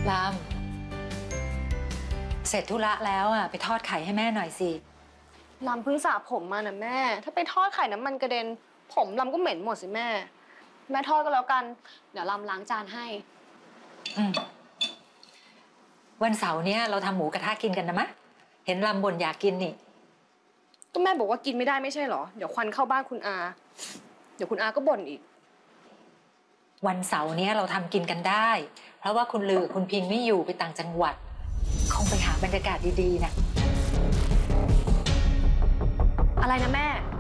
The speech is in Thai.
ลำเสร็จธุระแล้วอ่ะไปทอดไข่ให้แม่หน่อยสิลำเพิ่งสระผมมานะแม่ถ้าไปทอดไข่น้ำมันกระเด็นผมลำก็เหม็นหมดสิแม่แม่ทอดก็แล้วกันเดี๋ยวลำล้างจานให้วันเสาร์เนี้ยเราทำหมูกระทะกินกันนะมะเห็นลำบ่นอยากกินนี่ก็แม่บอกว่ากินไม่ได้ไม่ใช่เหรอเดี๋ยวควันเข้าบ้านคุณอาเดี๋ยวคุณอาก็บ่นอีกวันเสาร์เนี้ยเราทำกินกันได้เพราะว่าคุณลือคุณพิงไม่อยู่ไปต่างจังหวัดคงไปหาบรรยากาศดีๆนะอะไรนะแม่